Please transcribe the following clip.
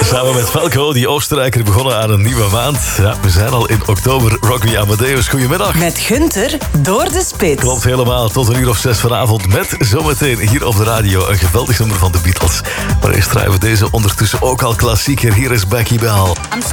Samen met Falco, die Oostenrijker, begonnen aan een nieuwe maand. Ja, we zijn al in oktober. Rock Me Amadeus, goedemiddag. Met Gunther door de spits. Klopt helemaal, tot 1:06 vanavond. Met zometeen hier op de radio een geweldig nummer van de Beatles. Maar eerst draaien we deze ondertussen ook al klassieker. Hier is Becky Bell. I'm